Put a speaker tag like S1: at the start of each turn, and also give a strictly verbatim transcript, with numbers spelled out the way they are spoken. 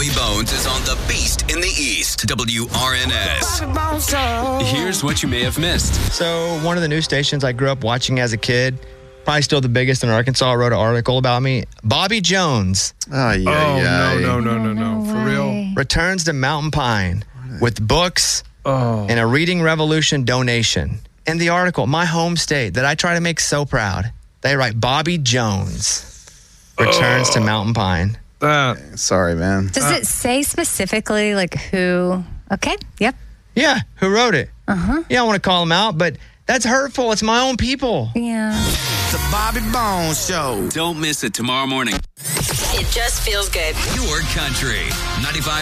S1: Bobby Bones is on The Beast in the East. W R N S.
S2: Here's what you may have missed.
S3: So one of the news stations I grew up watching as a kid, probably still the biggest in Arkansas, wrote an article about me. Bobby Jones
S4: Oh, yeah,
S5: Oh,
S4: yeah.
S5: no, no, no, no, no. For real?
S3: returns to Mountain Pine with books
S5: Oh.
S3: and a Reading Revolution donation. In the article, my home state that I try to make so proud, they write Bobby Jones returns to Mountain Pine.
S5: That.
S4: Sorry, man.
S6: Does it say specifically, like, who? Okay, yep.
S3: Yeah, who wrote it?
S6: Uh-huh.
S3: Yeah, I want to call them out, but that's hurtful. It's my own people.
S6: Yeah.
S1: The Bobby Bones Show.
S2: Don't miss it tomorrow morning.
S7: It just feels good.
S1: Your country. ninety-five